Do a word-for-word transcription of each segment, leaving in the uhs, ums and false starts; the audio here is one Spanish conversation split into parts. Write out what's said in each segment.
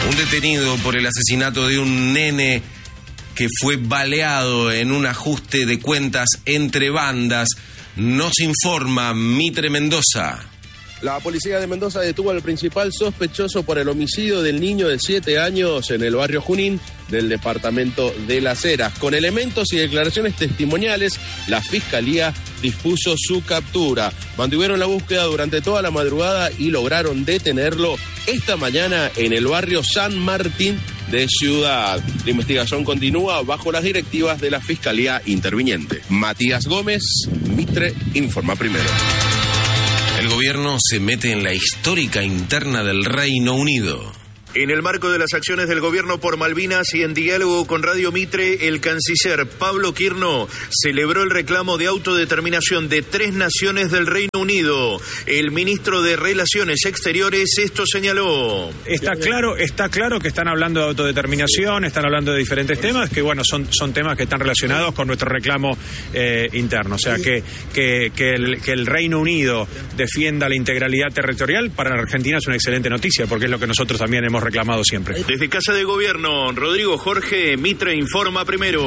Un detenido por el asesinato de un nene que fue baleado en un ajuste de cuentas entre bandas. Nos informa Mitre Mendoza. La policía de Mendoza detuvo al principal sospechoso por el homicidio del niño de siete años en el barrio Junín del departamento de Las Heras. Con elementos y declaraciones testimoniales, la Fiscalía dispuso su captura. Mantuvieron la búsqueda durante toda la madrugada y lograron detenerlo esta mañana en el barrio San Martín de Ciudad. La investigación continúa bajo las directivas de la Fiscalía interviniente. Matías Gómez, Mitre, informa primero. El gobierno se mete en la histórica interna del Reino Unido. En el marco de las acciones del gobierno por Malvinas y en diálogo con Radio Mitre, el canciller Pablo Quirno celebró el reclamo de autodeterminación de tres naciones del Reino Unido. El ministro de Relaciones Exteriores esto señaló. Está claro, está claro que están hablando de autodeterminación, están hablando de diferentes temas, que bueno, son, son temas que están relacionados con nuestro reclamo eh, interno. O sea, que, que, que, el, que el Reino Unido defienda la integralidad territorial, para Argentina es una excelente noticia, porque es lo que nosotros también hemos reclamado siempre. Desde Casa de Gobierno, Rodrigo Jorge, Mitre informa primero.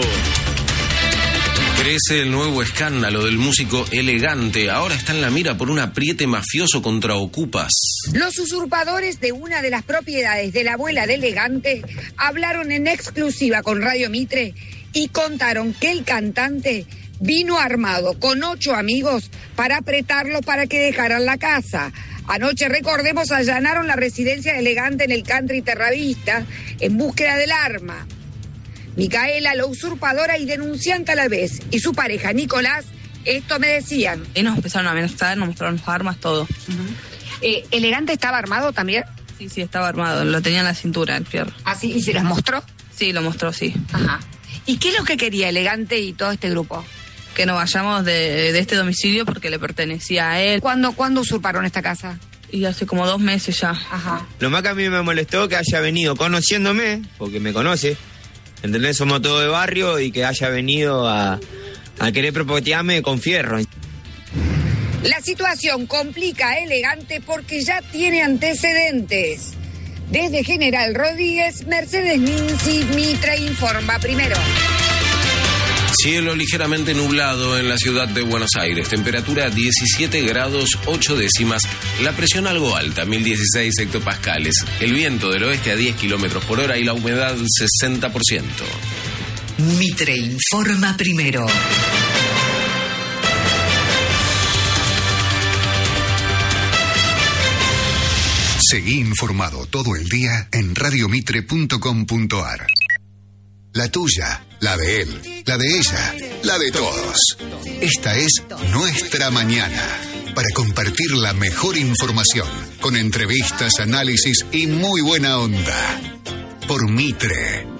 Crece el nuevo escándalo del músico Elegante. Ahora está en la mira por un apriete mafioso contra ocupas. Los usurpadores de una de las propiedades de la abuela de Elegante hablaron en exclusiva con Radio Mitre y contaron que el cantante vino armado con ocho amigos para apretarlo para que dejaran la casa. Anoche, recordemos, allanaron la residencia de Elegante en el country terrabista en búsqueda del arma. Micaela, la usurpadora y denunciante a la vez, y su pareja Nicolás, esto me decían. Y nos empezaron a amenazar, nos mostraron las armas, todo. Uh-huh. Eh, ¿Elegante estaba armado también? Sí, sí, estaba armado, lo tenía en la cintura, el fierro. ¿Ah, sí? ¿Y se las mostró? Sí, lo mostró, sí. Ajá. ¿Y qué es lo que quería Elegante y todo este grupo? Que nos vayamos de, de este domicilio porque le pertenecía a él. ¿Cuándo, ¿Cuándo usurparon esta casa? Y hace como dos meses ya. Ajá. Lo más que a mí me molestó que haya venido conociéndome, porque me conoce, ¿entendés? Somos todos de barrio, y que haya venido a, a querer propotearme con fierro. La situación complica a Elegante porque ya tiene antecedentes. Desde General Rodríguez, Mercedes Ninzi, Mitre informa primero. Cielo ligeramente nublado en la ciudad de Buenos Aires. Temperatura diecisiete grados ocho décimas. La presión algo alta, mil dieciséis hectopascales. El viento del oeste a diez kilómetros por hora y la humedad sesenta por ciento. Mitre informa primero. Seguí informado todo el día en radio mitre punto com punto a r. La tuya, la de él, la de ella, la de todos. Esta es Nuestra Mañana, para compartir la mejor información, con entrevistas, análisis y muy buena onda. Por Mitre.